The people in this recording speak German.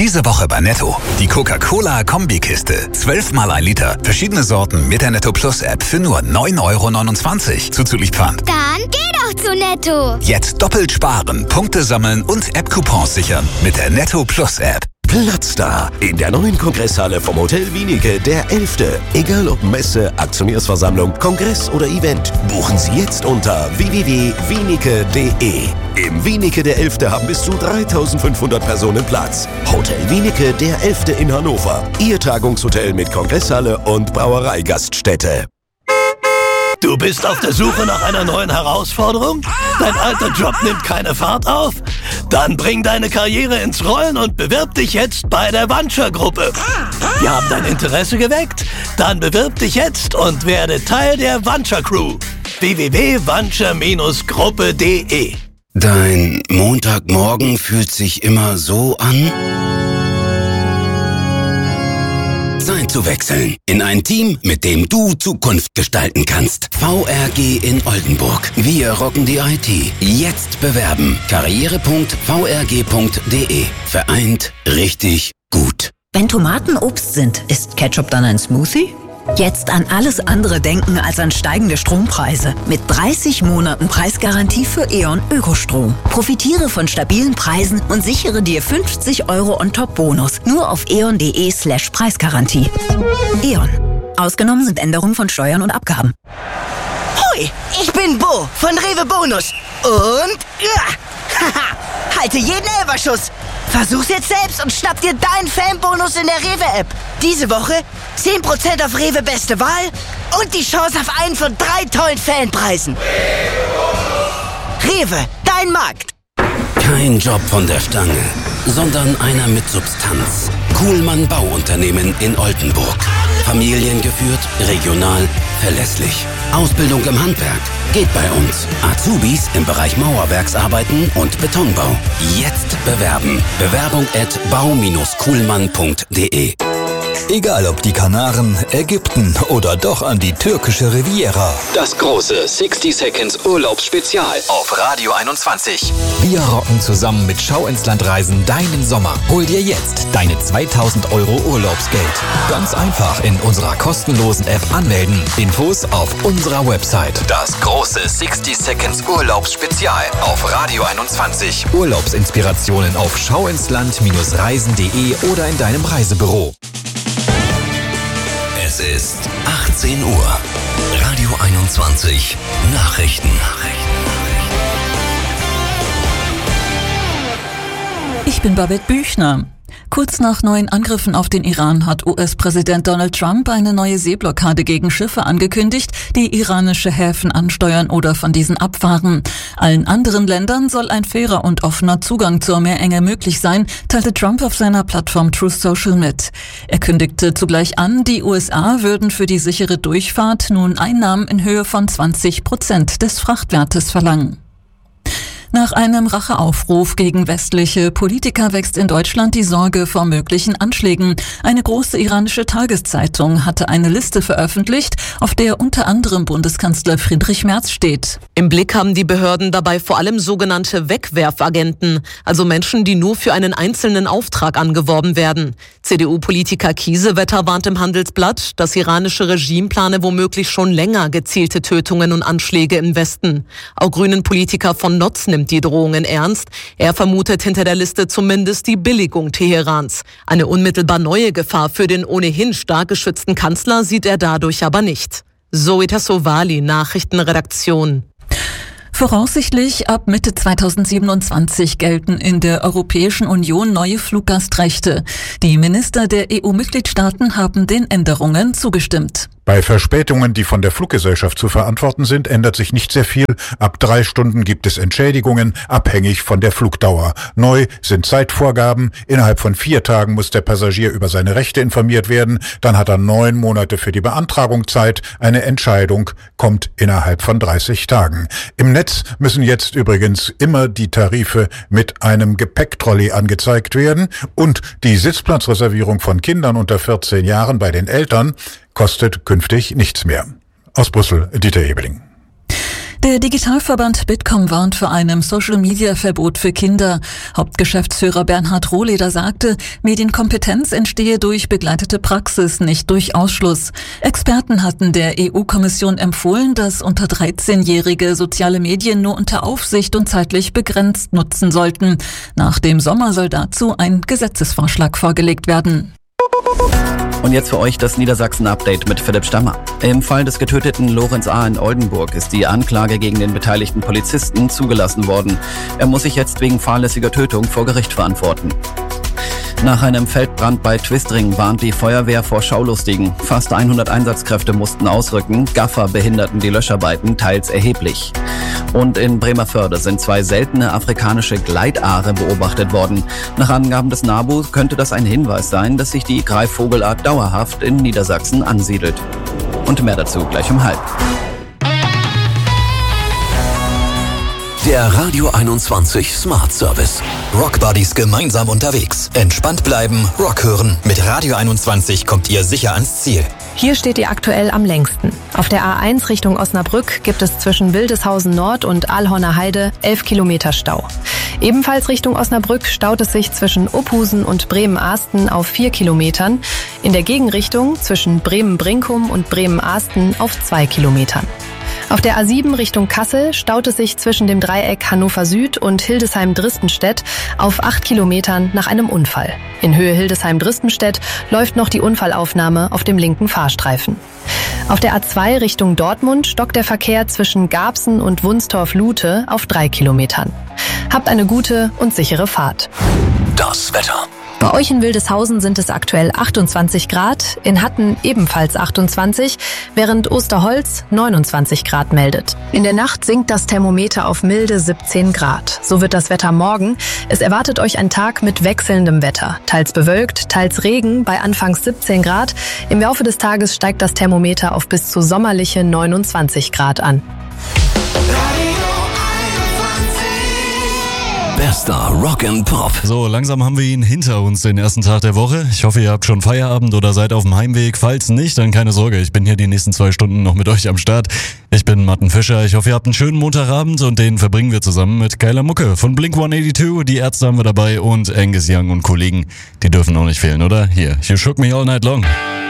Diese Woche bei Netto. Die Coca-Cola Kombikiste. 12 mal 1 Liter. Verschiedene Sorten mit der Netto Plus App für nur 9,29 €. Zuzüglich Pfand. Dann geh doch zu Netto. Jetzt doppelt sparen, Punkte sammeln und App-Coupons sichern mit der Netto Plus App. Platz da in der neuen Kongresshalle vom Hotel Wienicke, der 11. Egal ob Messe, Aktionärsversammlung, Kongress oder Event, buchen Sie jetzt unter www.wienicke.de. Im Wienicke der 11. haben bis zu 3.500 Personen Platz. Hotel Wienicke der 11. in Hannover. Ihr Tagungshotel mit Kongresshalle und Brauereigaststätte. Du bist auf der Suche nach einer neuen Herausforderung? Dein alter Job nimmt keine Fahrt auf? Dann bring deine Karriere ins Rollen und bewirb dich jetzt bei der Vanture-Gruppe. Wir haben dein Interesse geweckt? Dann bewirb dich jetzt und werde Teil der Vanture-Crew. www.vanture-gruppe.de. Dein Montagmorgen fühlt sich immer so an? Zeit zu wechseln in ein Team, mit dem du Zukunft gestalten kannst. VRG in Oldenburg. Wir rocken die IT. Jetzt bewerben. karriere.vrg.de. Vereint richtig gut. Wenn Tomaten Obst sind, ist Ketchup dann ein Smoothie? Jetzt an alles andere denken als an steigende Strompreise. Mit 30 Monaten Preisgarantie für E.ON Ökostrom. Profitiere von stabilen Preisen und sichere dir 50 € on top Bonus. Nur auf eon.de/Preisgarantie. E.ON. Ausgenommen sind Änderungen von Steuern und Abgaben. Hoi, ich bin Bo von Rewe Bonus. Und halte jeden Elferschuss. Versuch's jetzt selbst und schnapp dir deinen Fanbonus in der Rewe-App. Diese Woche 10% auf Rewe Beste Wahl und die Chance auf einen von 3 tollen Fanpreisen. Rewe, dein Markt. Kein Job von der Stange, sondern einer mit Substanz. Kuhlmann Bauunternehmen in Oldenburg. Familiengeführt, regional, verlässlich. Ausbildung im Handwerk geht bei uns. Azubis im Bereich Mauerwerksarbeiten und Betonbau. Jetzt bewerben. Bewerbung@bau-kuhlmann.de. Egal ob die Kanaren, Ägypten oder doch an die türkische Riviera. Das große 60 Seconds Urlaubsspezial auf Radio 21. Wir rocken zusammen mit Schau ins Land Reisen deinen Sommer. Hol dir jetzt deine 2.000 € Urlaubsgeld. Ganz einfach in unserer kostenlosen App anmelden. Infos auf unserer Website. Das große 60 Seconds Urlaubsspezial auf Radio 21. Urlaubsinspirationen auf schauinsland-reisen.de oder in deinem Reisebüro. Es ist 18 Uhr. Radio 21 Nachrichten. Ich bin Babette Büchner. Kurz nach neuen Angriffen auf den Iran hat US-Präsident Donald Trump eine neue Seeblockade gegen Schiffe angekündigt, die iranische Häfen ansteuern oder von diesen abfahren. Allen anderen Ländern soll ein fairer und offener Zugang zur Meerenge möglich sein, teilte Trump auf seiner Plattform Truth Social mit. Er kündigte zugleich an, die USA würden für die sichere Durchfahrt nun Einnahmen in Höhe von 20% des Frachtwertes verlangen. Nach einem Racheaufruf gegen westliche Politiker wächst in Deutschland die Sorge vor möglichen Anschlägen. Eine große iranische Tageszeitung hatte eine Liste veröffentlicht, auf der unter anderem Bundeskanzler Friedrich Merz steht. Im Blick haben die Behörden dabei vor allem sogenannte Wegwerfagenten, also Menschen, die nur für einen einzelnen Auftrag angeworben werden. CDU-Politiker Kiesewetter warnt im Handelsblatt, das iranische Regime plane womöglich schon länger gezielte Tötungen und Anschläge im Westen. Auch Grünen-Politiker von Notz nimmt die Drohungen ernst. Er vermutet hinter der Liste zumindest die Billigung Teherans. Eine unmittelbar neue Gefahr für den ohnehin stark geschützten Kanzler sieht er dadurch aber nicht. Zoe Tassovali, Nachrichtenredaktion. Voraussichtlich ab Mitte 2027 gelten in der Europäischen Union neue Fluggastrechte. Die Minister der EU-Mitgliedstaaten haben den Änderungen zugestimmt. Bei Verspätungen, die von der Fluggesellschaft zu verantworten sind, ändert sich nicht sehr viel. Ab 3 Stunden gibt es Entschädigungen, abhängig von der Flugdauer. Neu sind Zeitvorgaben. Innerhalb von 4 Tagen muss der Passagier über seine Rechte informiert werden. Dann hat er 9 Monate für die Beantragung Zeit. Eine Entscheidung kommt innerhalb von 30 Tagen. Im Netz müssen jetzt übrigens immer die Tarife mit einem Gepäcktrolley angezeigt werden. Und die Sitzplatzreservierung von Kindern unter 14 Jahren bei den Eltern kostet künftig nichts mehr. Aus Brüssel, Dieter Ebeling. Der Digitalverband Bitkom warnt vor einem Social-Media-Verbot für Kinder. Hauptgeschäftsführer Bernhard Rohleder sagte, Medienkompetenz entstehe durch begleitete Praxis, nicht durch Ausschluss. Experten hatten der EU-Kommission empfohlen, dass unter 13-Jährige soziale Medien nur unter Aufsicht und zeitlich begrenzt nutzen sollten. Nach dem Sommer soll dazu ein Gesetzesvorschlag vorgelegt werden. Und jetzt für euch das Niedersachsen-Update mit Philipp Stammer. Im Fall des getöteten Lorenz A. in Oldenburg ist die Anklage gegen den beteiligten Polizisten zugelassen worden. Er muss sich jetzt wegen fahrlässiger Tötung vor Gericht verantworten. Nach einem Feldbrand bei Twistring warnt die Feuerwehr vor Schaulustigen. Fast 100 Einsatzkräfte mussten ausrücken. Gaffer behinderten die Löscharbeiten teils erheblich. Und in Bremervörde sind 2 seltene afrikanische Gleitaare beobachtet worden. Nach Angaben des NABU könnte das ein Hinweis sein, dass sich die Greifvogelart dauerhaft in Niedersachsen ansiedelt. Und mehr dazu gleich um 12:30. Der Radio 21 Smart Service. Rockbuddies gemeinsam unterwegs. Entspannt bleiben, Rock hören. Mit Radio 21 kommt ihr sicher ans Ziel. Hier steht ihr aktuell am längsten. Auf der A1 Richtung Osnabrück gibt es zwischen Wildeshausen Nord und Aalhorner Heide 11 Kilometer Stau. Ebenfalls Richtung Osnabrück staut es sich zwischen Ophusen und Bremen-Ahsten auf 4 Kilometern. In der Gegenrichtung zwischen Bremen-Brinkum und Bremen-Ahsten auf 2 Kilometern. Auf der A7 Richtung Kassel staut es sich zwischen dem Dreieck Hannover Süd und Hildesheim-Dristenstedt auf 8 Kilometern nach einem Unfall. In Höhe Hildesheim-Dristenstedt läuft noch die Unfallaufnahme auf dem linken Fahrstreifen. Auf der A2 Richtung Dortmund stockt der Verkehr zwischen Garbsen und Wunstorf-Lute auf 3 Kilometern. Habt eine gute und sichere Fahrt. Das Wetter. Bei euch in Wildeshausen sind es aktuell 28 Grad, in Hatten ebenfalls 28, während Osterholz 29 Grad meldet. In der Nacht sinkt das Thermometer auf milde 17 Grad. So wird das Wetter morgen. Es erwartet euch ein Tag mit wechselndem Wetter. Teils bewölkt, teils Regen bei anfangs 17 Grad. Im Laufe des Tages steigt das Thermometer auf bis zu sommerliche 29 Grad an. Bester Rock and Pop. So, langsam haben wir ihn hinter uns, den ersten Tag der Woche. Ich hoffe, ihr habt schon Feierabend oder seid auf dem Heimweg. Falls nicht, dann keine Sorge, ich bin hier die nächsten 2 Stunden noch mit euch am Start. Ich bin Martin Fischer. Ich hoffe, ihr habt einen schönen Montagabend und den verbringen wir zusammen mit geiler Mucke. Von Blink-182, die Ärzte haben wir dabei und Angus Young und Kollegen. Die dürfen auch nicht fehlen, oder? Hier, You Shook Me All Night Long.